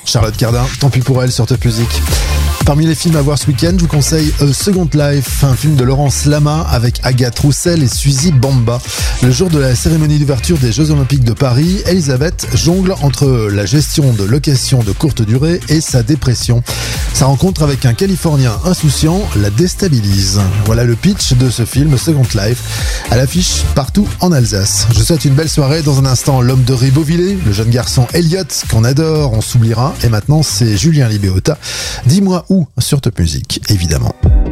Charlotte Cardin, tant pis pour elle sur Top Music. Parmi les films à voir ce week-end, je vous conseille A Second Life, un film de Laurence Lama avec Agathe Roussel et Suzy Bamba. Le jour de la cérémonie d'ouverture des Jeux Olympiques de Paris, Elisabeth jongle entre la gestion de location de courte durée et sa dépression. Sa rencontre avec un Californien insouciant la déstabilise. Voilà le pitch de ce film Second Life, à l'affiche partout en Alsace. Je vous souhaite une belle soirée. Dans un instant, l'homme de Ribeauvillé, le jeune garçon Elliot qu'on adore, on s'oubliera. Et maintenant, c'est Julien Libéota. Dis-moi où sur Top Music, évidemment.